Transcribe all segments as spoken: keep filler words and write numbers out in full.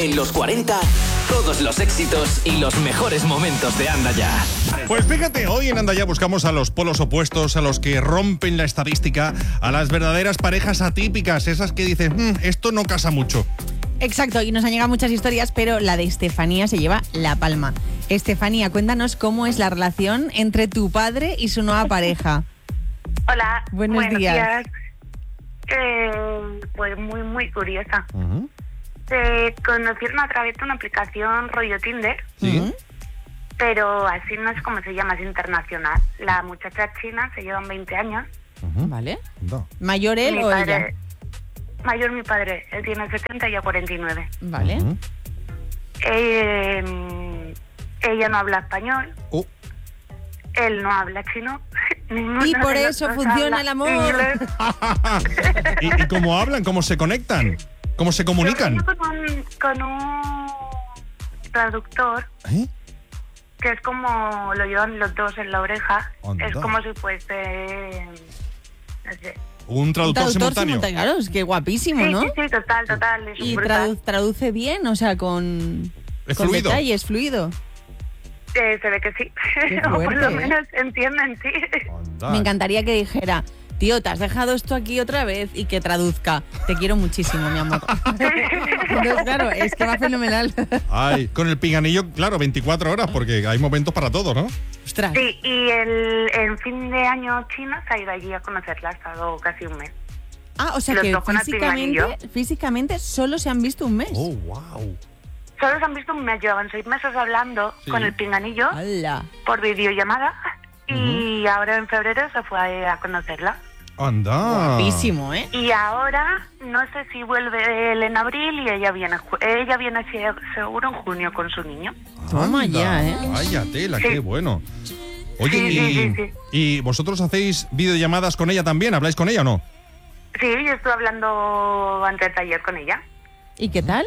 En los cuarenta, todos los éxitos y los mejores momentos de Anda Ya. Pues fíjate, hoy en Anda Ya buscamos a los polos opuestos, a los que rompen la estadística, a las verdaderas parejas atípicas, esas que dicen, mmm, esto no casa mucho. Exacto, y nos han llegado muchas historias, pero la de Estefanía se lleva la palma. Estefanía, cuéntanos cómo es la relación entre tu padre y su nueva pareja. Hola, buenos, buenos días. días. Eh, pues muy, muy curiosa. Uh-huh. Se conocieron a través de una aplicación rollo Tinder, Sí. Uh-huh. pero así no es como se llama, es internacional. La muchacha china, se llevan veinte años. Uh-huh. ¿Vale? No. ¿Mayor él Mi o padre- ella? Mayor mi padre, él tiene setenta y ella cuarenta y nueve. Vale. Uh-huh. Eh, ella no habla español, Oh. él no habla chino. Ninguno Y por de los eso dos funciona habla el amor. inglés. ¿Y, ¿Y cómo hablan? ¿Cómo se conectan? ¿Cómo se comunican? Yo con un, con un traductor, ¿Eh? que es como lo llevan los dos en la oreja. Anda. Es como si fuese, no sé. Un traductor, Traductor simultáneo. simultáneo, claro, es que guapísimo, Sí, ¿no? sí, sí, total, total. Es Y brutal. tradu- traduce bien, o sea, con, Es con fluido. detalles, fluido. Eh, se ve que sí. Qué o por fuerte, lo ¿eh? menos entienden, sí. Anda. Me encantaría que dijera, tío, te has dejado esto aquí otra vez, y que traduzca. Te quiero muchísimo, mi amor. Entonces, claro, es que va fenomenal. Ay, con el pinganillo, claro, veinticuatro horas, porque hay momentos para todo, ¿no? Ostras. Sí, y el, en fin de año China se ha ido allí a conocerla, ha estado casi un mes. Ah, o sea Los que dos con el físicamente, pinganillo. físicamente solo se han visto un mes. Oh, wow. Solo se han visto un mes, llevan seis meses hablando Sí. con el pinganillo ¡Hala! por videollamada y ahora en febrero se fue a, a conocerla. Anda. Guapísimo, ¿eh? Y ahora no sé si vuelve él en abril y ella viene ju- ella viene se- seguro en junio con su niño. Toma Anda. ya, ¿eh? Vaya tela, Sí. qué bueno. Oye, Sí, y, sí, sí, sí. ¿y vosotros hacéis videollamadas con ella también? ¿Habláis con ella o no? Sí, yo estuve hablando antes de ayer con ella. ¿Y qué tal?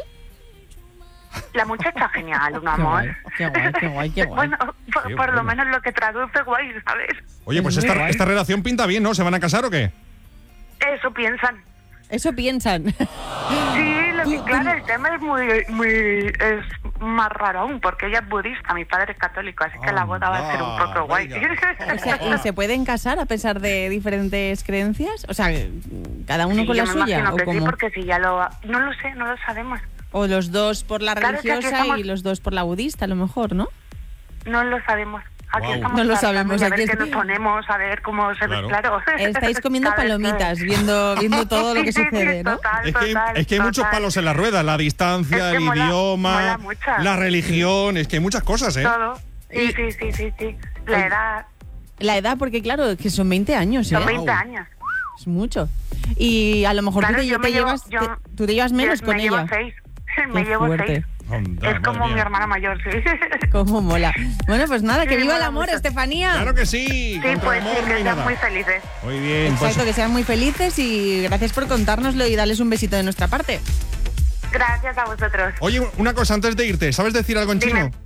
La muchacha genial, un Qué amor. guay, qué guay, qué guay, qué guay. Bueno, por, Qué por lo bueno. menos lo que traduce guay, ¿sabes? Oye, Es pues muy esta, guay. esta relación pinta bien, ¿no? ¿Se van a casar o qué? Eso piensan. Eso piensan. Sí, lo que, claro, el tema es muy, muy, es más raro aún, porque ella es budista, mi padre es católico, así que la boda va a ser un poco guay. Venga. O sea, ¿y se pueden casar a pesar de diferentes creencias? O sea, cada uno Sí, con yo la me suya. imagino ¿O que sí, cómo? porque si ya lo... No lo sé, no lo sabemos. O los dos por la Claro, es que aquí religiosa estamos- y los dos por la budista, a lo mejor, ¿no? No lo sabemos. Aquí Guau. estamos No lo tratando sabemos, de aquí ver qué es- nos ponemos, a ver cómo se Claro. ve, claro. Estáis comiendo Cada vez que- palomitas, viendo, viendo todo lo que Sí, sí, sucede, ¿no? total, Es que, total, es que hay muchos total. palos en la rueda, la distancia, Es que el mola- idioma, mola mucho. la religión, es que hay muchas cosas, ¿eh? Todo. Sí, Y- sí, sí, sí, sí. La edad, La edad, porque claro, que son veinte años, ¿eh? son veinte Guau. años. Es mucho. Y a lo mejor Claro, tú te, yo te me llevo- llevas, yo- te- tú te llevas menos me con llevo ella. seis. Me Qué llevo fuerte. seis. Anda, Es como madre mi mía. hermana mayor, sí. Cómo mola. Bueno, pues nada, que Sí, viva el mola amor, mucho. Estefanía. Claro que sí. Sí, contra pues el amor sí, no que hay sean nada. muy felices. Muy bien, pues Exacto, que sean muy felices y gracias por contárnoslo y darles un besito de nuestra parte. Gracias a vosotros. oye, una cosa antes de irte, ¿sabes decir algo en Dime. chino?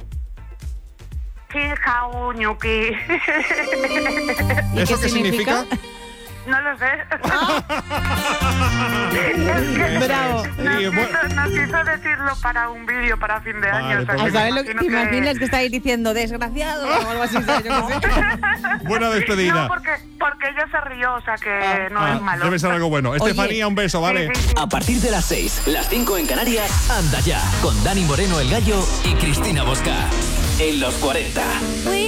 Xin hao ñuki. ¿Y ¿Eso qué qué significa? significa? No lo sé. Bravo. Sí, Nos bueno. quiso, nos quiso decirlo para un vídeo para fin de Vale, año. o sea, pues ¿A que saber me lo que te imagino imaginas que estáis diciendo? ¿Desgraciado? O algo así, ¿sabes? Yo qué sé. Buena despedida. No, porque, porque ella se rió, o sea que Ah, no Ah, es malo. debe ser algo bueno. Oye. Estefanía, un beso, ¿vale? Sí, sí, sí. A partir de las seis, las cinco en Canarias, Anda Ya, con Dani Moreno el Gallo y Cristina Bosca. En los cuarenta.